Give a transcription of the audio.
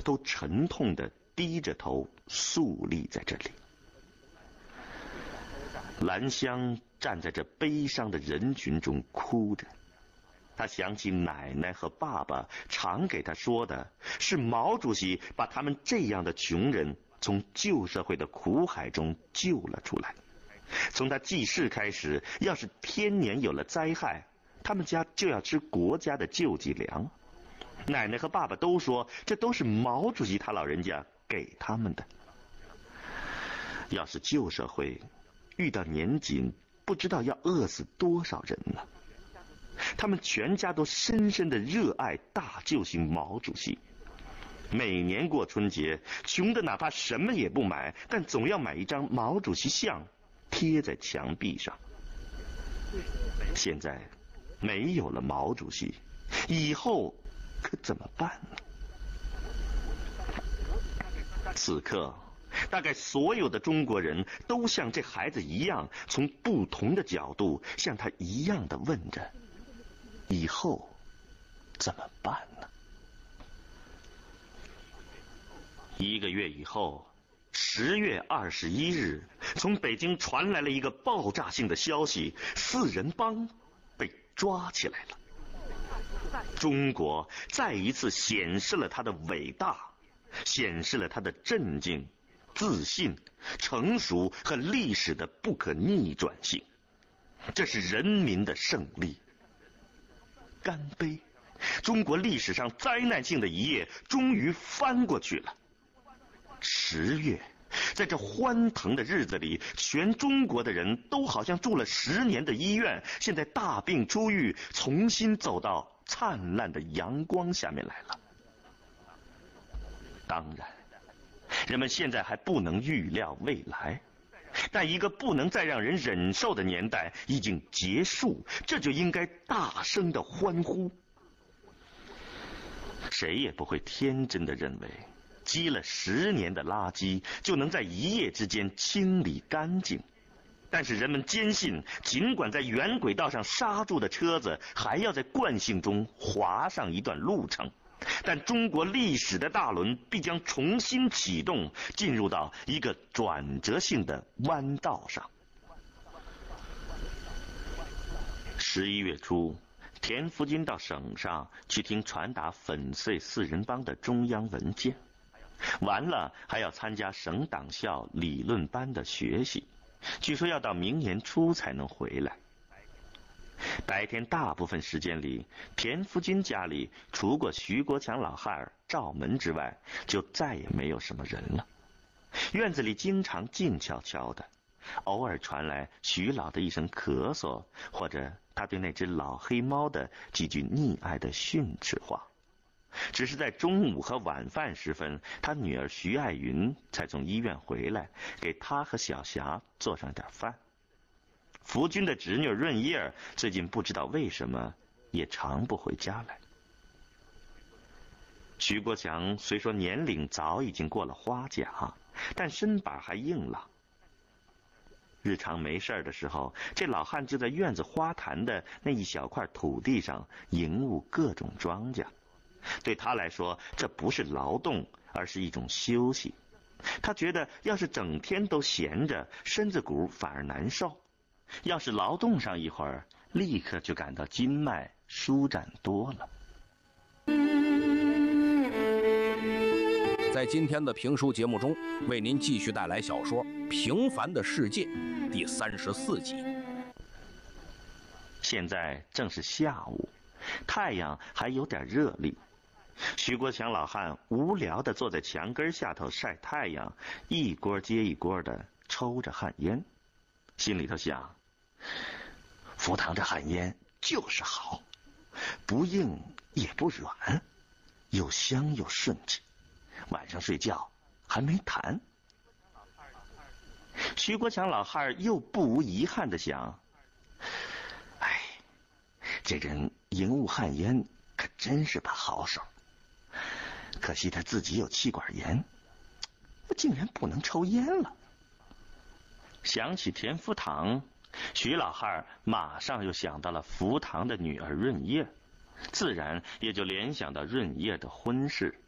都沉痛地低着头肃立在这里。兰香站在这悲伤的人群中哭着，他想起奶奶和爸爸常给他说的，是毛主席把他们这样的穷人从旧社会的苦海中救了出来。从他记事开始，要是天年有了灾害，他们家就要吃国家的救济粮。奶奶和爸爸都说，这都是毛主席他老人家给他们的。要是旧社会遇到年紧，不知道要饿死多少人呢。他们全家都深深地热爱大救星毛主席，每年过春节，穷的哪怕什么也不买，但总要买一张毛主席像贴在墙壁上。现在没有了毛主席，以后可怎么办呢？此刻大概所有的中国人都像这孩子一样，从不同的角度像他一样的问着，以后怎么办呢？1个月以后，10月21日，从北京传来了一个爆炸性的消息：4人帮被抓起来了。中国再一次显示了它的伟大，显示了它的镇静、自信、成熟和历史的不可逆转性。这是人民的胜利。干杯！中国历史上灾难性的一页终于翻过去了。10月，在这欢腾的日子里，全中国的人都好像住了10年的医院，现在大病初愈，重新走到灿烂的阳光下面来了。当然，人们现在还不能预料未来，但一个不能再让人忍受的年代已经结束，这就应该大声的欢呼。谁也不会天真的认为积了10年的垃圾就能在一夜之间清理干净，但是人们坚信，尽管在原轨道上刹住的车子还要在惯性中滑上一段路程，但中国历史的大轮必将重新启动，进入到一个转折性的弯道上。11月初，田福军到省上去听传达粉碎4人帮的中央文件，完了还要参加省党校理论班的学习，据说要到明年初才能回来。白天大部分时间里，田福军家里除过徐国强老汉儿、赵门之外，就再也没有什么人了。院子里经常静悄悄的，偶尔传来徐老的一声咳嗽，或者他对那只老黑猫的几句溺爱的训斥话。只是在中午和晚饭时分，他女儿徐爱云才从医院回来，给他和小霞做上点饭。福军的侄女润叶最近不知道为什么也常不回家来。徐国强虽说年龄早已经过了花甲，但身板还硬朗。日常没事的时候，这老汉就在院子花坛的那一小块土地上营务各种庄稼。对他来说，这不是劳动，而是一种休息。他觉得要是整天都闲着，身子骨反而难受，要是劳动上一会儿，立刻就感到筋脉舒展多了。 在今天的评书节目中，为您继续带来小说《平凡的世界》第34集。 现在正是下午，太阳还有点热力。徐国强老汉无聊地坐在墙根下头晒太阳，一锅接一锅地抽着旱烟，心里头想，福堂这旱烟就是好，不硬也不软，又香又顺气，晚上睡觉还没痰。徐国强老汉又不无遗憾地想，哎，这人营务旱烟可真是把好手，可惜他自己有气管炎，竟然不能抽烟了。想起田福堂，徐老汉马上又想到了福堂的女儿润叶，自然也就联想到润叶的婚事。